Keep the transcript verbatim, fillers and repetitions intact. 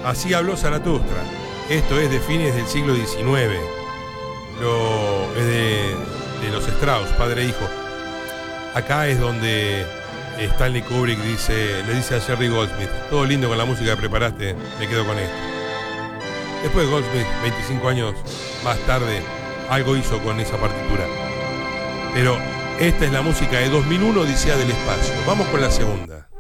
Así habló Zaratustra. Esto es de fines del siglo diecinueve. Lo, es de, de los Strauss, padre e hijo. Acá es donde Stanley Kubrick dice, le dice a Jerry Goldsmith: todo lindo con la música que preparaste, me quedo con esto. Después Goldsmith, veinticinco años más tarde, algo hizo con esa partitura. Pero esta es la música de dos mil uno, Odisea del Espacio. Vamos con la segunda.